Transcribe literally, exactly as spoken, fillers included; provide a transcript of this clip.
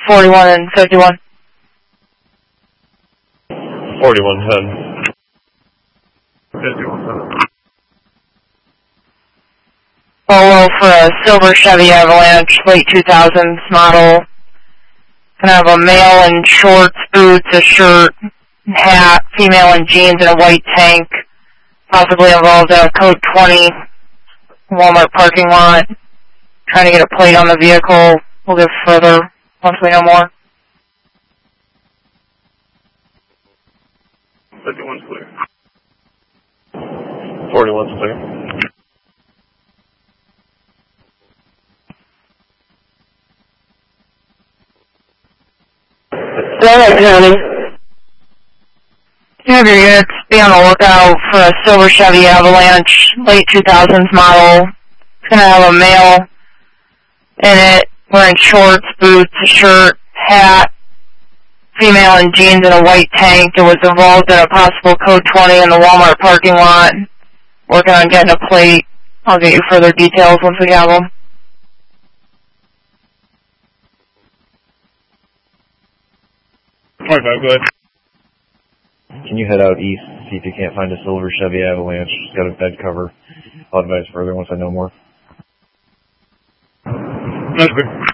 forty-one and fifty-one. forty-one ten. fifty-one ten. Polo for a silver Chevy Avalanche, late two thousands model. Gonna have a male in shorts, boots, a shirt, hat, female in jeans and a white tank. Possibly involved in a code twenty Walmart parking lot. Trying to get a plate on the vehicle. We'll go further once we know more. fifty-one's clear. forty-one's clear. Florida County. You have your units be on the lookout for a silver Chevy Avalanche, late two thousands model. It's going to have a male in it, wearing shorts, boots, a shirt, hat, female in jeans and a white tank. It was involved in a possible code twenty in the Walmart parking lot. Working on getting a plate. I'll get you further details once we have them. twenty-five, go ahead. Can you head out east, see if you can't find a silver Chevy Avalanche? It's got a bed cover. I'll advise further once I know more. That's good.